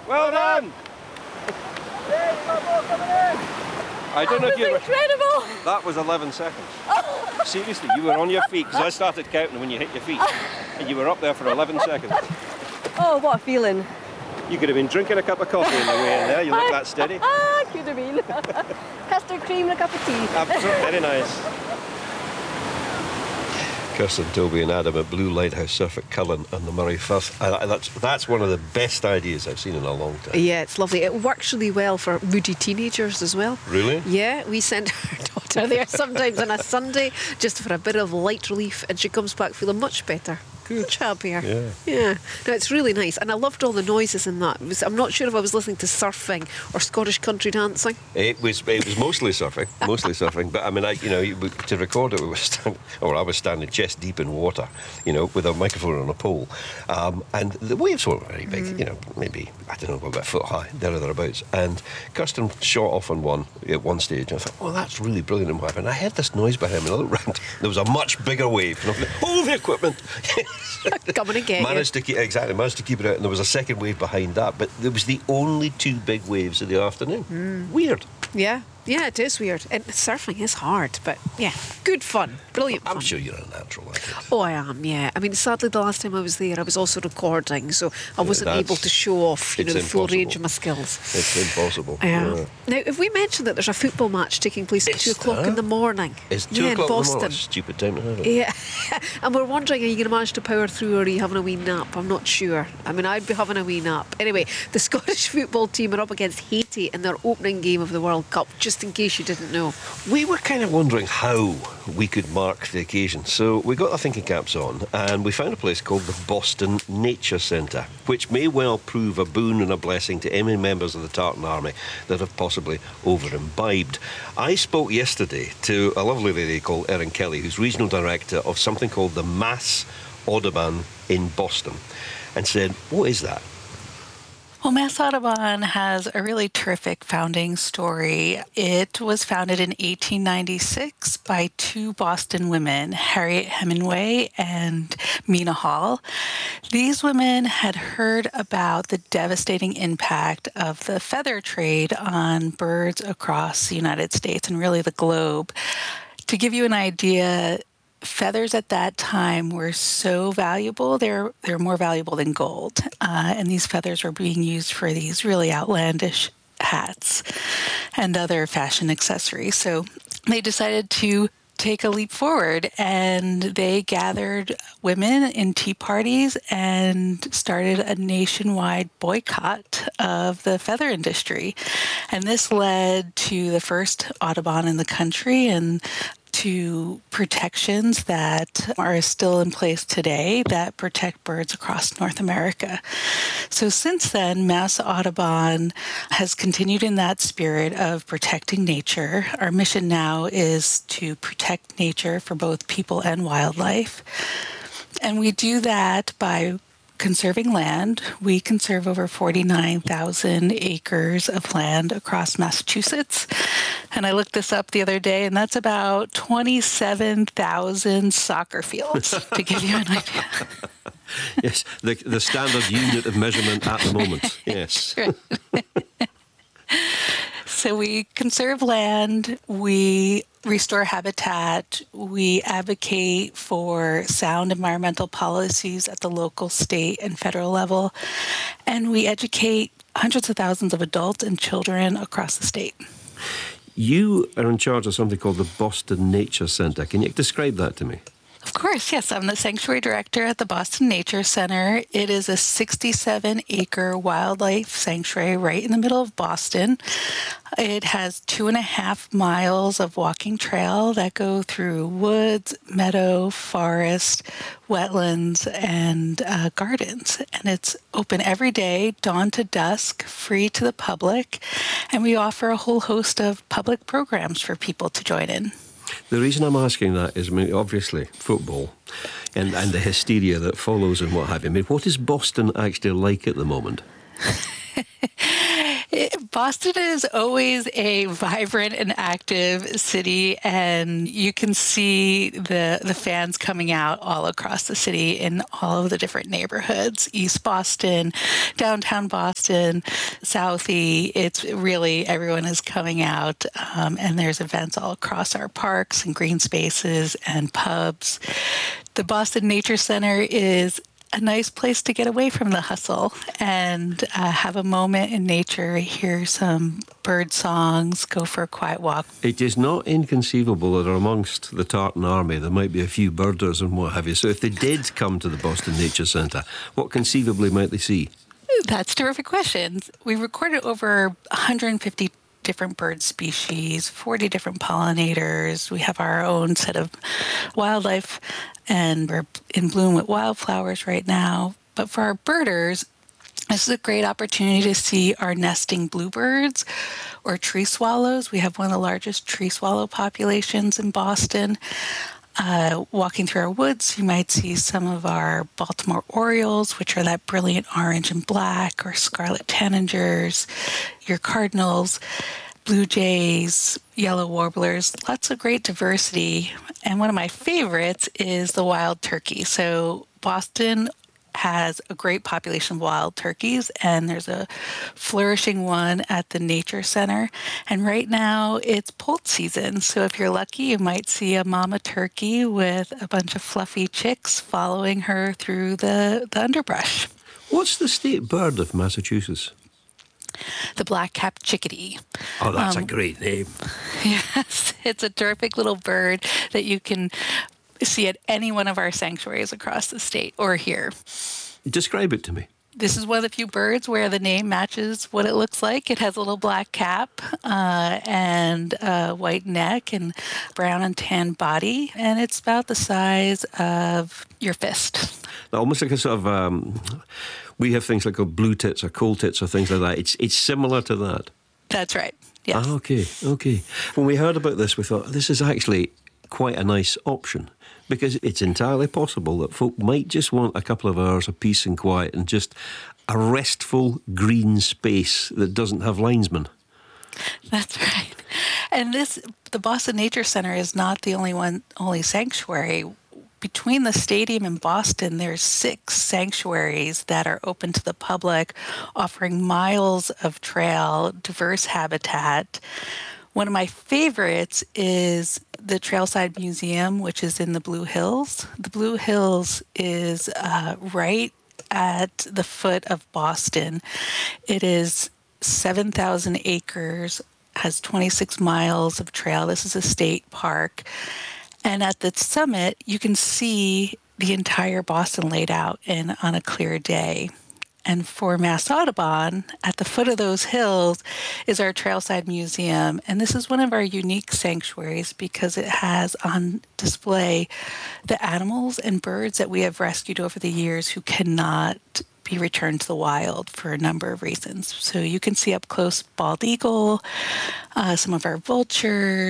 Well done! I don't know if you were... Incredible! That was 11 seconds. Seriously, you were on your feet, because I started counting when you hit your feet. And you were up there for 11 seconds. Oh, what a feeling. You could have been drinking a cup of coffee on the way in there. You look that steady. Could have been. Custard cream and a cup of tea. Absolutely, very nice. Kirsten, Toby and Adam at Blue Lighthouse Surf at Cullen and the Murray Firth. That's one of the best ideas I've seen in a long time. Yeah, it's lovely. It works really well for moody teenagers as well. Really? Yeah, we send our daughter there sometimes on a Sunday just for a bit of light relief, and she comes back feeling much better. Good. Much happier. Yeah. No, it's really nice, and I loved all the noises in that. I'm not sure if I was listening to surfing or Scottish country dancing. It was mostly surfing. But I mean, to record it, I was standing chest deep in water, with a microphone on a pole, and the waves weren't very big. Maybe I don't know, about a foot high, there or thereabouts. And Kirsten shot off on one at one stage, and I thought, that's really brilliant and what happened. I heard this noise behind me, and I looked round. There was a much bigger wave, and I thought, the equipment. Coming and get managed to keep it out, and there was a second wave behind that, but there was the only two big waves of the afternoon. Weird. Yeah, it is weird. And surfing is hard, but yeah, good fun. Brilliant fun. I'm sure you're a natural at it. Oh, I am, yeah. I mean, sadly, the last time I was there, I was also recording, so I wasn't able to show off, the full range of my skills. It's impossible. Yeah. Now, have we mentioned that there's a football match taking place at 2 o'clock in the morning? It's 2 o'clock in Boston. The morning. Stupid time to have it. Yeah. And we're wondering, are you going to manage to power through, or are you having a wee nap? I'm not sure. I mean, I'd be having a wee nap. Anyway, the Scottish football team are up against Haiti in their opening game of the World Cup, just in case you didn't know. We were kind of wondering how we could mark the occasion, so we got our thinking caps on and we found a place called the Boston Nature Centre, which may well prove a boon and a blessing to any members of the Tartan Army that have possibly over-imbibed. I spoke yesterday to a lovely lady called Erin Kelly, who's regional director of something called the Mass Audubon in Boston, and said, what is that? Well, Mass Audubon has a really terrific founding story. It was founded in 1896 by two Boston women, Harriet Hemingway and Mina Hall. These women had heard about the devastating impact of the feather trade on birds across the United States and really the globe. To give you an idea, feathers at that time were so valuable. They're more valuable than gold. And these feathers were being used for these really outlandish hats and other fashion accessories. So they decided to take a leap forward, and they gathered women in tea parties and started a nationwide boycott of the feather industry. And this led to the first Audubon in the country and to protections that are still in place today that protect birds across North America. So since then, Mass Audubon has continued in that spirit of protecting nature. Our mission now is to protect nature for both people and wildlife. And we do that by conserving land. We conserve over 49,000 acres of land across Massachusetts. And I looked this up the other day, and that's about 27,000 soccer fields, to give you an idea. Yes, the standard unit of measurement at the moment. Yes. So we conserve land, we restore habitat, we advocate for sound environmental policies at the local, state, and federal level, and we educate hundreds of thousands of adults and children across the state. You are in charge of something called the Boston Nature Centre. Can you describe that to me? Of course, yes. I'm the sanctuary director at the Boston Nature Center. It is a 67-acre wildlife sanctuary right in the middle of Boston. It has 2.5 miles of walking trail that go through woods, meadow, forest, wetlands, and gardens. And it's open every day, dawn to dusk, free to the public. And we offer a whole host of public programs for people to join in. The reason I'm asking that is, obviously, football and the hysteria that follows and what have you. What is Boston actually like at the moment? Boston is always a vibrant and active city, and you can see the fans coming out all across the city in all of the different neighborhoods. East Boston, downtown Boston, Southie. It's really, everyone is coming out, and there's events all across our parks and green spaces and pubs. The Boston Nature Center is a nice place to get away from the hustle and have a moment in nature, hear some bird songs, go for a quiet walk. It is not inconceivable that amongst the Tartan Army there might be a few birders and what have you. So if they did come to the Boston Nature Centre, what conceivably might they see? That's a terrific question. We recorded over 150 different bird species, 40 different pollinators. We have our own set of wildlife, and we're in bloom with wildflowers right now. But for our birders, this is a great opportunity to see our nesting bluebirds or tree swallows. We have one of the largest tree swallow populations in Boston. Walking through our woods, you might see some of our Baltimore orioles, which are that brilliant orange and black, or scarlet tanagers, your cardinals, blue jays, yellow warblers, lots of great diversity. And one of my favorites is the wild turkey. So Boston has a great population of wild turkeys, and there's a flourishing one at the Nature Center. And right now it's poult season. So if you're lucky, you might see a mama turkey with a bunch of fluffy chicks following her through the underbrush. What's the state bird of Massachusetts? The black-capped chickadee. Oh, that's a great name. Yes, it's a terrific little bird that you can see at any one of our sanctuaries across the state or here. Describe it to me. This is one of the few birds where the name matches what it looks like. It has a little black cap and a white neck and brown and tan body, and it's about the size of your fist. Almost like a sort of, we have things like blue tits or coal tits or things like that. It's similar to that. That's right, yes. Ah, okay. When we heard about this, we thought, this is actually quite a nice option, because it's entirely possible that folk might just want a couple of hours of peace and quiet and just a restful green space that doesn't have linesmen. That's right. And the Boston Nature Center is not the only sanctuary. Between the stadium and Boston, there's 6 sanctuaries that are open to the public, offering miles of trail, diverse habitat. One of my favorites is the Trailside Museum, which is in the Blue Hills. The Blue Hills is right at the foot of Boston. It is 7,000 acres, has 26 miles of trail. This is a state park. And at the summit, you can see the entire Boston laid out on a clear day. And for Mass Audubon, at the foot of those hills is our Trailside Museum. And this is one of our unique sanctuaries because it has on display the animals and birds that we have rescued over the years who cannot be returned to the wild for a number of reasons. So you can see up close bald eagle, some of our vultures,